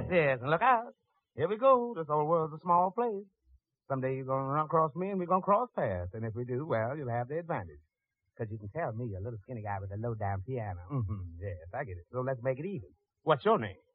Yes, and look out. Here we go. This old world's a small place. Someday you're going to run across me and we're going to cross paths. And if we do, well, you'll have the advantage. Because you can tell me, a little skinny guy with a low-down piano. Mm-hmm. Yes, I get it. So let's make it even. What's your name?